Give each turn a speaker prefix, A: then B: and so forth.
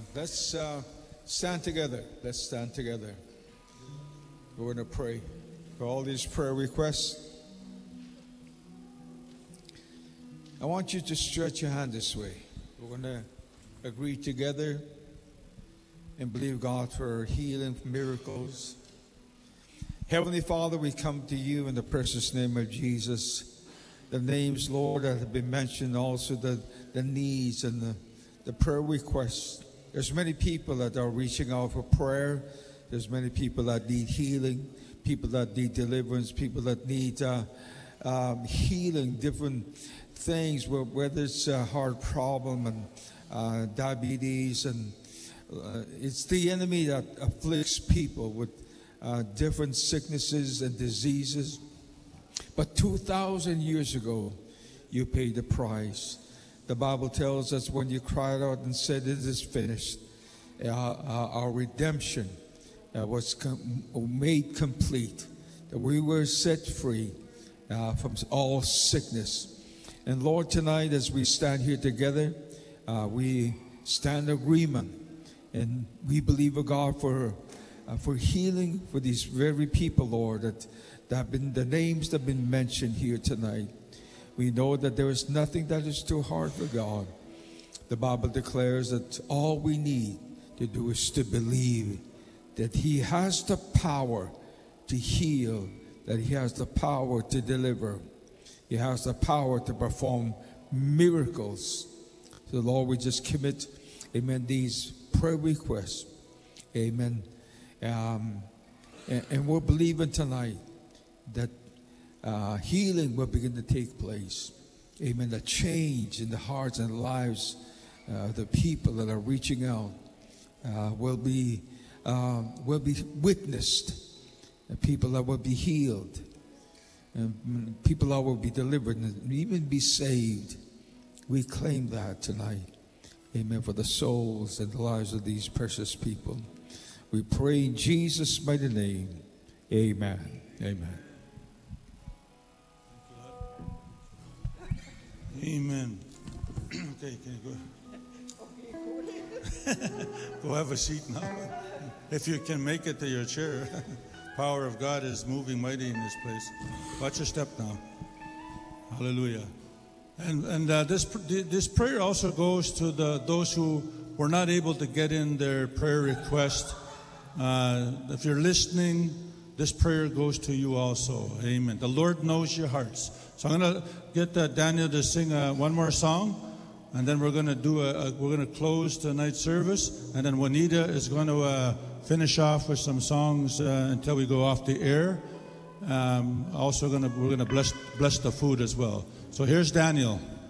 A: Let's stand together. Let's stand together. We're going to pray for all these prayer requests. I want you to stretch your hand this way. We're going to agree together and believe God for healing, miracles. Heavenly Father, we come to you in the precious name of Jesus. The names, Lord, that have been mentioned, also the needs and the prayer requests. There's many people that are reaching out for prayer. There's many people that need healing, people that need deliverance, people that need healing, different things, whether it's a heart problem and diabetes, and it's the enemy that afflicts people with different sicknesses and diseases. But 2,000 years ago, you paid the price. The Bible tells us when you cried out and said, "It is finished," our redemption was made complete, that we were set free from all sickness. And Lord, tonight as we stand here together, we stand in agreement, and we believe, God, for healing for these very people, Lord, that have been the names that have been mentioned here tonight. We know that there is nothing that is too hard for God. The Bible declares that all we need to do is to believe that He has the power to heal, that He has the power to deliver. He has the power to perform miracles. So, Lord, we just commit, amen, these prayer requests. Amen. And we're believing tonight that healing will begin to take place. Amen. The change in the hearts and lives of the people that are reaching out will be witnessed. And people that will be healed. And people that will be delivered and even be saved. We claim that tonight. Amen. For the souls and the lives of these precious people. We pray in Jesus' mighty name. Amen. Amen.
B: Amen. Okay, can you go? Go have a seat now. If you can make it to your chair. Power of God is moving mighty in this place. Watch your step now. Hallelujah. And this prayer also goes to those who were not able to get in their prayer request. If you're listening, this prayer goes to you also. Amen. The Lord knows your hearts. So I'm going to get Daniel to sing one more song, and then we're going to close tonight's service, and then Juanita is going to finish off with some songs until we go off the air. Also we're going to bless the food as well. So here's Daniel.